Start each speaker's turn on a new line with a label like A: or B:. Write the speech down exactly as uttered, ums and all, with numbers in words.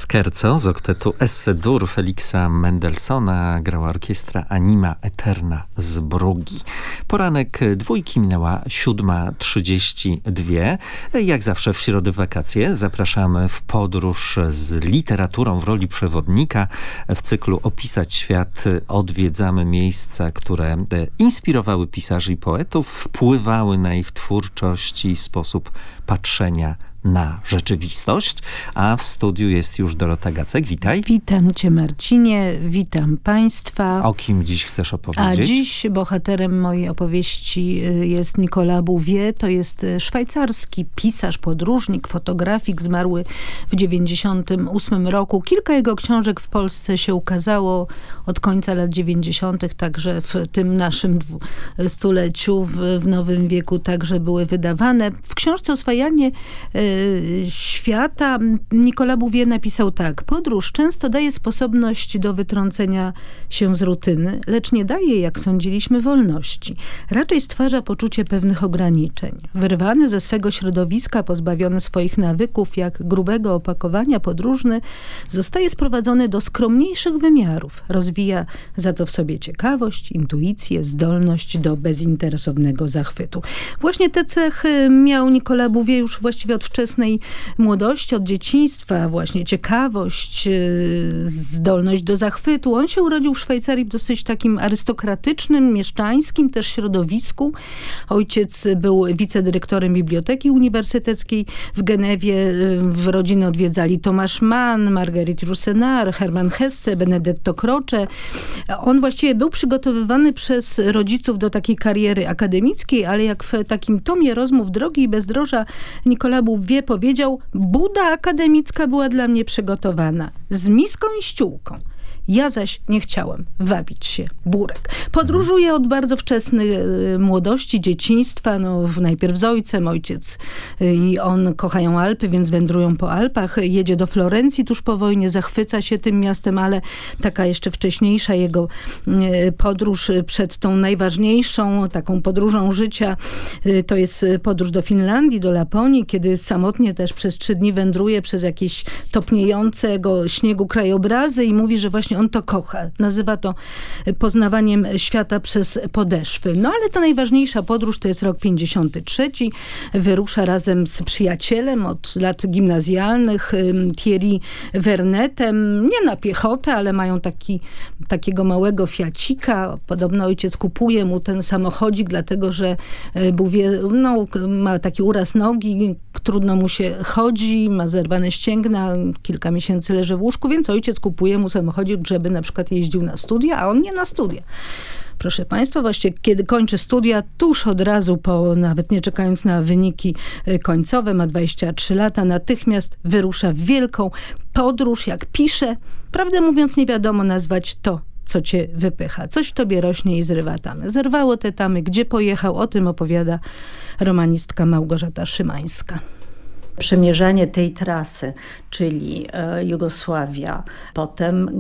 A: Scherzo z oktetu Esse-dur Feliksa Mendelssohna grała orkiestra Anima Eterna z Brugi. Poranek dwójki, minęła siódma trzydzieści dwie. Jak zawsze w środę w wakacje zapraszamy w podróż z literaturą w roli przewodnika. W cyklu Opisać świat odwiedzamy miejsca, które inspirowały pisarzy i poetów, wpływały na ich twórczość i sposób patrzenia na rzeczywistość. A w studiu jest już Dorota Gacek. Witaj.
B: Witam cię, Marcinie. Witam państwa.
A: O kim dziś chcesz opowiedzieć?
B: A dziś bohaterem mojej opowieści jest Nicolas Bouvier. To jest szwajcarski pisarz, podróżnik, fotografik, zmarły w dziewięćdziesiątym ósmym roku. Kilka jego książek w Polsce się ukazało od końca lat dziewięćdziesiątych, także w tym naszym stuleciu, w, w nowym wieku także były wydawane. W książce Oswajanie świata Nicolas Bouvier napisał tak: podróż często daje sposobność do wytrącenia się z rutyny, lecz nie daje, jak sądziliśmy, wolności. Raczej stwarza poczucie pewnych ograniczeń. Wyrwany ze swego środowiska, pozbawiony swoich nawyków, jak grubego opakowania, podróżny zostaje sprowadzony do skromniejszych wymiarów. Rozwija za to w sobie ciekawość, intuicję, zdolność do bezinteresownego zachwytu. Właśnie te cechy miał Nicolas Bouvier już właściwie od wczesnej młodości, od dzieciństwa, właśnie ciekawość, zdolność do zachwytu. On się urodził w Szwajcarii w dosyć takim arystokratycznym, mieszczańskim też środowisku. Ojciec był wicedyrektorem Biblioteki Uniwersyteckiej w Genewie. W rodziny odwiedzali Thomas Mann, Marguerite Yourcenar, Hermann Hesse, Benedetto Croce. On właściwie był przygotowywany przez rodziców do takiej kariery akademickiej, ale jak w takim tomie rozmów Drogi i bezdroża Nicolas Bouvier powiedział: buda akademicka była dla mnie przygotowana z miską i ściółką. Ja zaś nie chciałem wabić się burek. Podróżuje od bardzo wczesnej młodości, dzieciństwa. No, najpierw z ojcem. Ojciec i on kochają Alpy, więc wędrują po Alpach. Jedzie do Florencji tuż po wojnie, zachwyca się tym miastem, ale taka jeszcze wcześniejsza jego podróż przed tą najważniejszą taką podróżą życia to jest podróż do Finlandii, do Laponii, kiedy samotnie też przez trzy dni wędruje przez jakieś topniejącego śniegu krajobrazy i mówi, że właśnie on to kocha. Nazywa to poznawaniem świata przez podeszwy. No ale ta najważniejsza podróż to jest rok pięćdziesiąty trzeci. Wyrusza razem z przyjacielem od lat gimnazjalnych, Thierry Vernetem. Nie na piechotę, ale mają taki, takiego małego fiacika. Podobno ojciec kupuje mu ten samochodzik, dlatego że Bouvier no, ma taki uraz nogi, trudno mu się chodzi, ma zerwane ścięgna, kilka miesięcy leży w łóżku, więc ojciec kupuje mu samochodzik, żeby na przykład jeździł na studia, a on nie na studia. Proszę państwa, właśnie kiedy kończy studia, tuż od razu po, nawet nie czekając na wyniki końcowe, ma dwadzieścia trzy lata, natychmiast wyrusza w wielką podróż, jak pisze. Prawdę mówiąc, nie wiadomo nazwać to, co cię wypycha. Coś w tobie rośnie i zrywa tamy. Zerwało te tamy. Gdzie pojechał? O tym opowiada romanistka Małgorzata Szymańska.
C: Przemierzanie tej trasy, czyli Jugosławia, potem